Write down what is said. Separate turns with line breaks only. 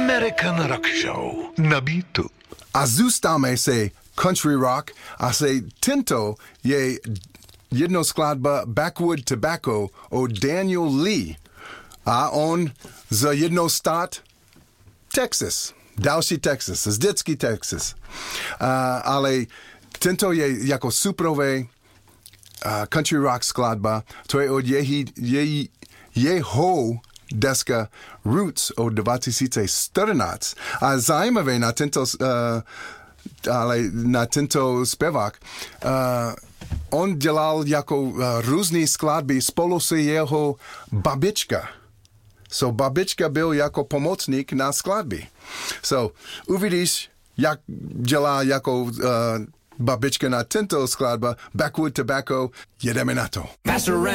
American Rock Show na Beatu.
A zůstáme se country rock a se tento je jedno skladba Backwood Tobacco od Daniel Lee. A on z jedno stát Texas. Další Texas, vždycky Texas. Ale tento je jako superové country rock skladba. To je od jeho deska Roots od 2014. A zajímavé na tento zpěvák, on dělal jako různé skladby spolu se jeho babička. So babička byl jako pomocník na skladby. So uvidíš, jak dělá jako babička na tento skladba Backwood Tobacco. Jedeme na to.